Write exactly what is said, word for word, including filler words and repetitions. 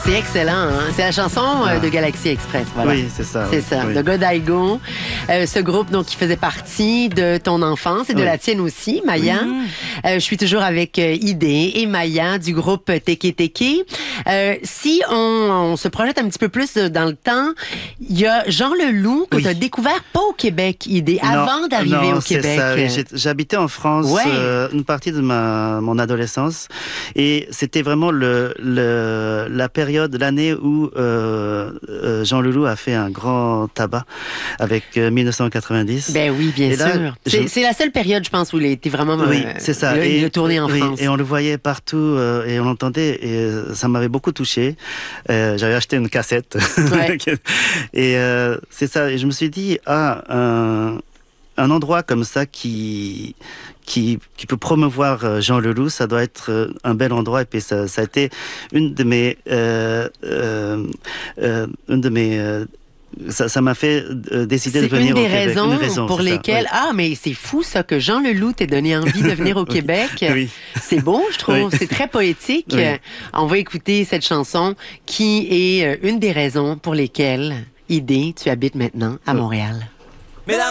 C'est excellent, hein? C'est la chanson euh, Ah. de Galaxy Express, voilà. Oui, c'est ça. C'est oui, ça, oui. de Godiego. Euh, ce groupe donc qui faisait partie de ton enfance et de Oui. la tienne aussi, Maya. Euh, je suis toujours avec euh, Idé et Maya du groupe Teke Teke. Euh, si on, on se projette un petit peu plus dans le temps, il y a Jean Leloup que Oui. tu as découvert pas au Québec, Idé, Non, avant d'arriver non, au c'est Québec. ça, oui. J'ai- J'habitais en France Ouais. euh, une partie de ma mon adolescence et c'était vraiment le, le la période, l'année où euh, euh, Jean Leloup a fait un grand tabac avec euh, mille neuf cent quatre-vingt-dix. Ben oui, bien Et là, sûr. je- C'est c'est la seule période, je pense, où il a été vraiment... Oui, euh, c'est ça. là, il a tourné en oui, France. et on le voyait partout euh, et on l'entendait et euh, ça m'avait beaucoup touché. Euh, J'avais acheté une cassette. Ouais. et euh, c'est ça. Et je me suis dit, ah, un, un endroit comme ça qui, qui, qui peut promouvoir euh, Jean Leloup, ça doit être euh, un bel endroit. Et puis ça, ça a été une de mes... Euh, euh, euh, une de mes euh, ça ça m'a fait euh, décider de C'est venir une des au Québec. raisons, Une raison, pour c'est ça, lesquelles... oui. Ah, mais c'est fou ça, que Jean Leloup t'ait donné envie de venir au Oui. Québec. Oui. C'est beau, je trouve. Oui. C'est très poétique. Oui. Euh, On va écouter cette chanson qui est euh, une des raisons pour lesquelles, Idé, tu habites maintenant à Oui. Montréal.